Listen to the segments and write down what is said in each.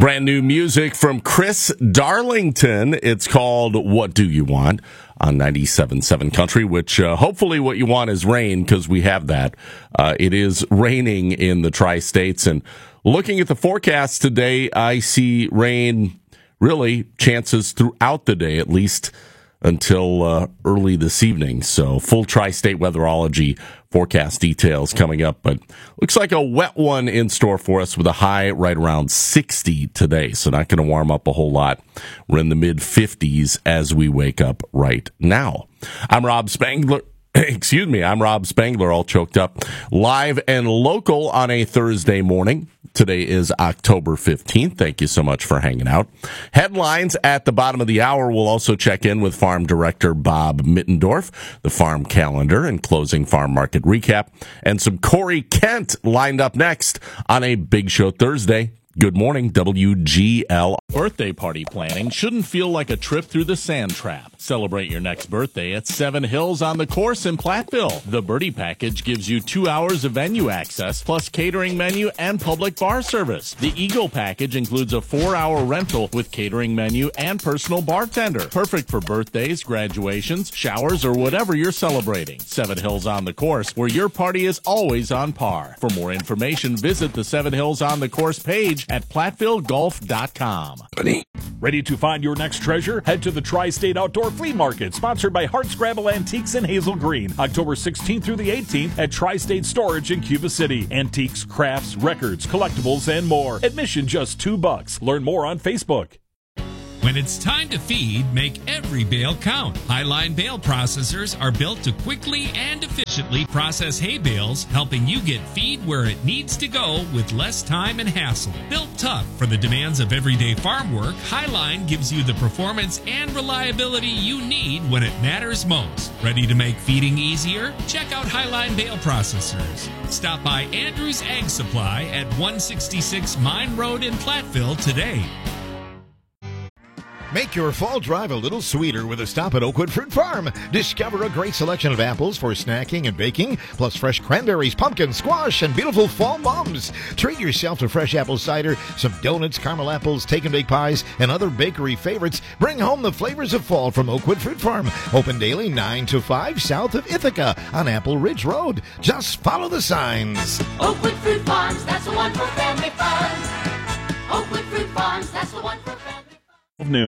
Brand new music from Chris Darlington. It's called What Do You Want on 97.7 Country, which hopefully what you want is rain, because we have that. It is raining in the tri-states, and looking at the forecast today, I see rain, really, chances throughout the day, at least until early this evening. So full tri-state weatherology forecast details coming up, but looks like a wet one in store for us with a high right around 60 today. So not going to warm up a whole lot. We're in the mid 50s as we wake up right now. I'm Rob Spangler. I'm Rob Spangler, all choked up. Live and local on a Thursday morning. Today is October 15th. Thank you so much for hanging out. Headlines at the bottom of the hour. We'll also check in with Farm Director Bob Mittendorf, the farm calendar and closing farm market recap, and some Corey Kent lined up next on a Big Show Thursday. Good morning, WGL. Birthday party planning shouldn't feel like a trip through the sand trap. Celebrate your next birthday at Seven Hills on the Course in Platteville. The Birdie Package gives you 2 hours of venue access, plus catering menu and public bar service. The Eagle Package includes a 4-hour rental with catering menu and personal bartender. Perfect for birthdays, graduations, showers, or whatever you're celebrating. Seven Hills on the Course, where your party is always on par. For more information, visit the Seven Hills on the Course page at PlattvilleGolf.com. Ready to find your next treasure? Head to the Tri-State Outdoor Flea Market, sponsored by Hardscrabble Antiques in Hazel Green, October 16th through the 18th at Tri-State Storage in Cuba City. Antiques, crafts, records, collectibles, and more. Admission just $2. Learn more on Facebook. When it's time to feed, make every bale count. Highline bale processors are built to quickly and efficiently process hay bales, helping you get feed where it needs to go with less time and hassle. Built tough for the demands of everyday farm work, Highline gives you the performance and reliability you need when it matters most. Ready to make feeding easier? Check out Highline bale processors. Stop by Andrews Ag Supply at 166 Mine Road in Platteville today. Make your fall drive a little sweeter with a stop at Oakwood Fruit Farm. Discover a great selection of apples for snacking and baking, plus fresh cranberries, pumpkin, squash, and beautiful fall mums. Treat yourself to fresh apple cider, some donuts, caramel apples, take-and-bake pies, and other bakery favorites. Bring home the flavors of fall from Oakwood Fruit Farm. Open daily 9 to 5 south of Ithaca on Apple Ridge Road. Just follow the signs. Oakwood Fruit Farms, that's the one for family fun. Oakwood Fruit Farms, that's the one for family fun. New.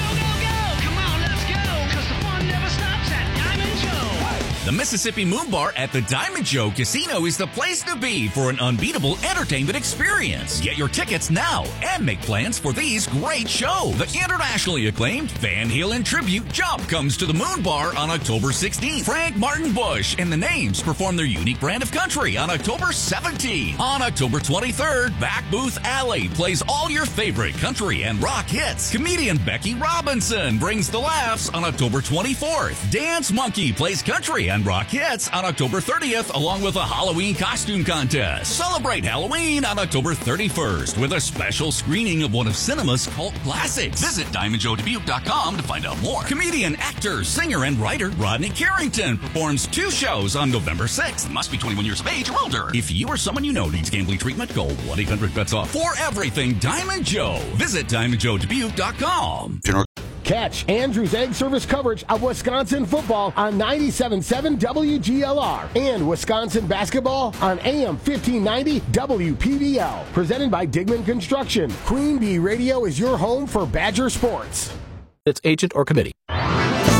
The Mississippi Moon Bar at the Diamond Joe Casino is the place to be for an unbeatable entertainment experience. Get your tickets now and make plans for these great shows. The internationally acclaimed Van Halen tribute Jump comes to the Moon Bar on October 16th. Frank Martin Bush and the Names perform their unique brand of country on October 17th. On October 23rd, Back Booth Alley plays all your favorite country and rock hits. Comedian Becky Robinson brings the laughs on October 24th. Dance Monkey plays country and rock hits on October 30th, along with a Halloween costume contest. Celebrate Halloween on October 31st with a special screening of one of cinema's cult classics. Visit DiamondJoeDubuque.com to find out more. Comedian, actor, singer, and writer Rodney Carrington performs 2 shows on November 6th. Must be 21 years of age or older. If you or someone you know needs gambling treatment, call 1-800-BETS-OFF. For everything Diamond Joe, visit DiamondJoeDubuque.com. Catch Andrews Ag Service coverage of Wisconsin football on 97.7 WGLR and Wisconsin basketball on AM 1590 WPDL. Presented by Digman Construction. Queen Bee Radio is your home for Badger sports. Its agent or committee.